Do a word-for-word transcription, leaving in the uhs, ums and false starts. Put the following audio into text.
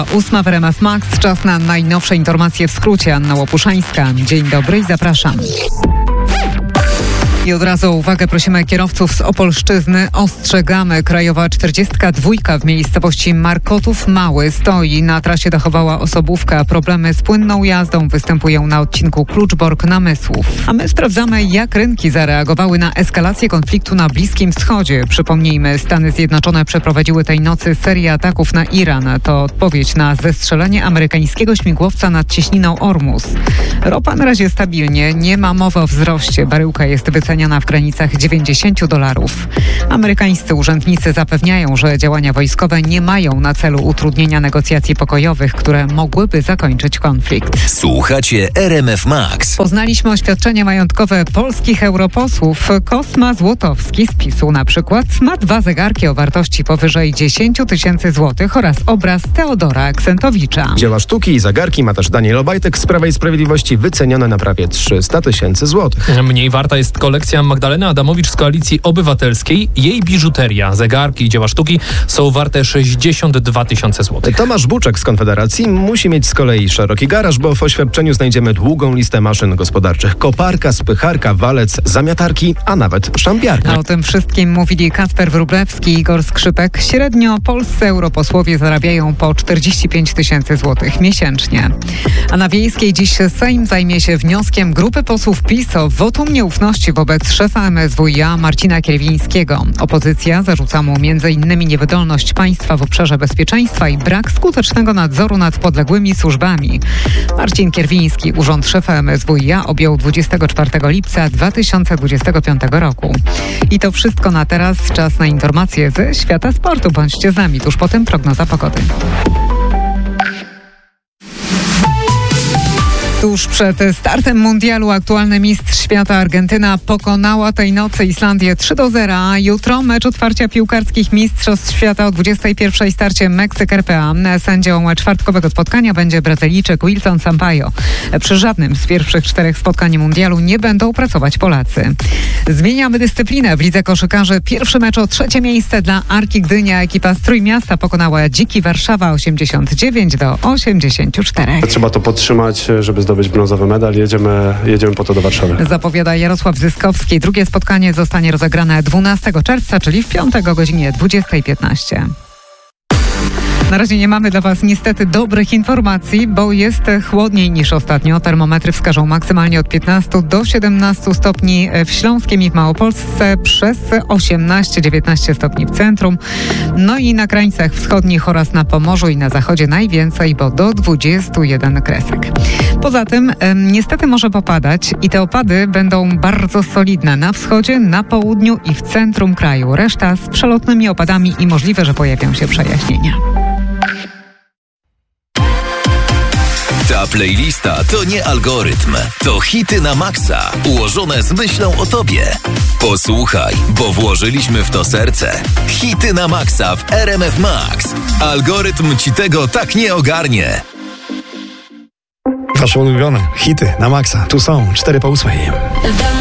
Ósma w R M F Max. Czas na najnowsze informacje w skrócie. Anna Łopuszańska. Dzień dobry i zapraszam. I od razu o uwagę prosimy kierowców z Opolszczyzny. Ostrzegamy. Krajowa czterdziestka dwa w miejscowości Markotów Mały stoi. Na trasie dachowała osobówka. Problemy z płynną jazdą występują na odcinku Kluczbork-Namysłów. A my sprawdzamy, jak rynki zareagowały na eskalację konfliktu na Bliskim Wschodzie. Przypomnijmy, Stany Zjednoczone przeprowadziły tej nocy serię ataków na Iran. To odpowiedź na zestrzelenie amerykańskiego śmigłowca nad cieśniną Ormus. Ropa na razie stabilnie. Nie ma mowy o wzroście. Baryłka jest wyceniona w granicach dziewięćdziesiąt dolarów. Amerykańscy urzędnicy zapewniają, że działania wojskowe nie mają na celu utrudnienia negocjacji pokojowych, które mogłyby zakończyć konflikt. Słuchacie R M F Max. Poznaliśmy oświadczenia majątkowe polskich europosłów. Kosma Złotowski z PiSu na przykład ma dwa zegarki o wartości powyżej dziesięć tysięcy złotych oraz obraz Teodora Aksentowicza. Dzieła sztuki i zegarki ma też Daniel Obajtek z Prawa i Sprawiedliwości, wycenione na prawie trzysta tysięcy złotych. Mniej warta jest kolekcja Magdaleny Adamowicz z Koalicji Obywatelskiej. Jej biżuteria, zegarki i dzieła sztuki są warte sześćdziesiąt dwa tysiące złotych. Tomasz Buczek z Konfederacji musi mieć z kolei szeroki garaż, bo w oświadczeniu znajdziemy długą listę maszyn gospodarczych. Koparka, spycharka, walec, zamiatarki, a nawet szambiarka. A o tym wszystkim mówili Kacper Wróblewski i Igor Skrzypek. Średnio polscy europosłowie zarabiają po czterdzieści pięć tysięcy złotych miesięcznie. A na Wiejskiej dziś Sejm zajmie się wnioskiem grupy posłów PiS o wotum nieufności wobec szefa M S W i A Marcina Kierwińskiego. Opozycja zarzuca mu między innymi niewydolność państwa w obszarze bezpieczeństwa i brak skutecznego nadzoru nad podległymi służbami. Marcin Kierwiński urząd szefa M S W i A objął dwudziestego czwartego lipca dwa tysiące dwudziestego piątego roku. I to wszystko na teraz. Czas na informacje ze świata sportu. Bądźcie z nami. Tuż potem prognoza pogody. Tuż przed startem mundialu aktualny mistrz świata Argentyna pokonała tej nocy Islandię trzy do zera. Jutro mecz otwarcia piłkarskich mistrzostw świata o dwudziestej pierwszej starcie Meksyk-R P A. Sędzią czwartkowego spotkania będzie Brazylijczyk Wilson Sampaio. Przy żadnym z pierwszych czterech spotkań mundialu nie będą pracować Polacy. Zmieniamy dyscyplinę. W lidze koszykarzy pierwszy mecz o trzecie miejsce dla Arki Gdynia. Ekipa z Trójmiasta pokonała Dziki Warszawa osiemdziesiąt dziewięć do osiemdziesięciu czterech. Trzeba to podtrzymać, żeby zdobyć brązowy medal. Jedziemy, jedziemy po to do Warszawy. Zapowiada Jarosław Zyskowski. Drugie spotkanie zostanie rozegrane dwunastego czerwca, czyli w piątek o godzinie dwudziestej piętnaście. Na razie nie mamy dla Was niestety dobrych informacji, bo jest chłodniej niż ostatnio. Termometry wskażą maksymalnie od piętnastu do siedemnastu stopni w Śląskiem i w Małopolsce, przez osiemnaście dziewiętnaście stopni w centrum. No i na krańcach wschodnich oraz na Pomorzu i na zachodzie najwięcej, bo do dwudziestu jeden kresek. Poza tym niestety może popadać i te opady będą bardzo solidne na wschodzie, na południu i w centrum kraju. Reszta z przelotnymi opadami i możliwe, że pojawią się przejaśnienia. Ta playlista to nie algorytm, to hity na maksa, ułożone z myślą o Tobie. Posłuchaj, bo włożyliśmy w to serce. Hity na maksa w R M F Max. Algorytm Ci tego tak nie ogarnie. Wasze ulubione hity na maksa. Tu są cztery po ósmej.